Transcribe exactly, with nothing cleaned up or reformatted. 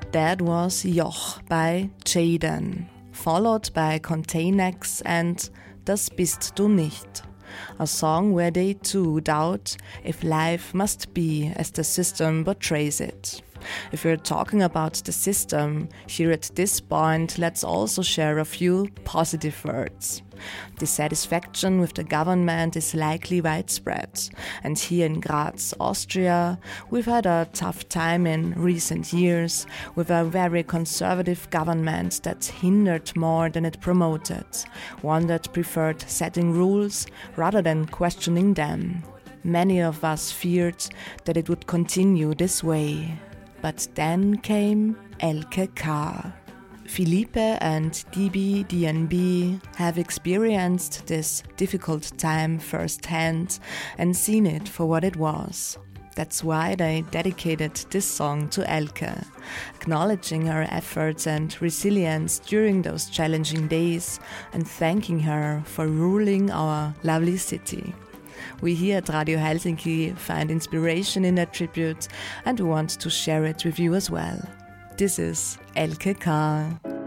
That was Joch by Jaden, followed by Containex and Das bist du nicht, a song where they too doubt if life must be as the system portrays it. If we're talking about the system, here at this point, let's also share a few positive words. Dissatisfaction with the government is likely widespread, and here in Graz, Austria, we've had a tough time in recent years with a very conservative government that hindered more than it promoted, one that preferred setting rules rather than questioning them. Many of us feared that it would continue this way. But then came Elke K. Philippe and D B D N B have experienced this difficult time firsthand and seen it for what it was. That's why they dedicated this song to Elke, acknowledging her efforts and resilience during those challenging days and thanking her for ruling our lovely city. We here at Radio Helsinki find inspiration in that tribute and we want to share it with you as well. This is Elke K.